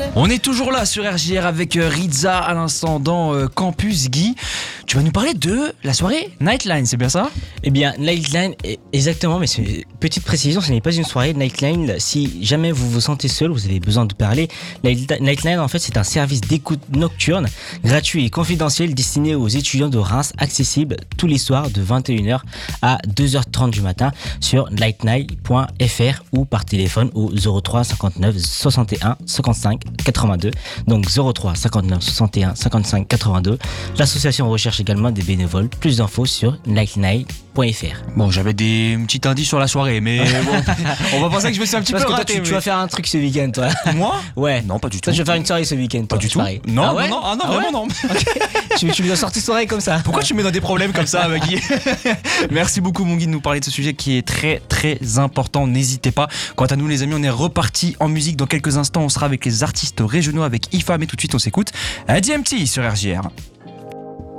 On est toujours là sur RJR avec Riza à l'instant dans Campus Guy. Tu vas nous parler de la soirée Nightline, c'est bien ça ? Eh bien, Nightline, exactement, mais c'est une petite précision, ce n'est pas une soirée. Nightline, si jamais vous vous sentez seul, vous avez besoin de parler. Nightline, en fait, c'est un service d'écoute nocturne, gratuit et confidentiel destiné aux étudiants de Reims, accessible tous les soirs de 21h à 2h30 du matin sur nightnight.fr ou par téléphone au 03 59 61 55 82. Donc 03 59 61 55 82. L'association recherche également des bénévoles. Plus d'infos sur nightnight.fr. Bon, j'avais des petits indices sur la soirée, mais bon, on va penser que je me suis un petit peu Parce que raté. toi, tu vas faire un truc ce week-end, toi. Moi ? Ouais. Non, pas du tout. Toi, je vais faire une soirée ce week-end. Pas du tout. Non, ah ouais non, ah vraiment ouais non. Tu lui as sorti soirée comme ça. Pourquoi tu me mets dans des problèmes comme ça, Maggie ? Merci beaucoup, mon Guy, de nous parler de ce sujet qui est très, très important. N'hésitez pas. Quant à nous, les amis, on est reparti en musique. Dans quelques instants, on sera avec les artistes régionaux, avec IFA, mais tout de suite, on s'écoute DMT sur RJR.